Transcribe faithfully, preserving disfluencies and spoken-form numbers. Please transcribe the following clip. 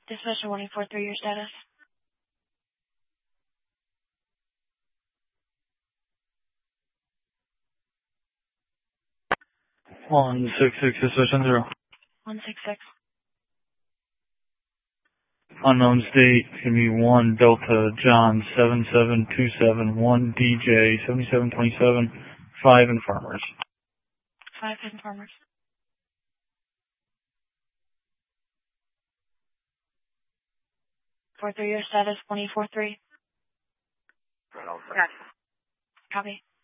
Dispatcher one four three, your status. one six six, dispatch zero. one six six. Unknown state, it's going to be one Delta John seven seven two seven one D J seventy-seven twenty-seven, five informers. Five informers. four three, your status one four three. Gotcha. Copy.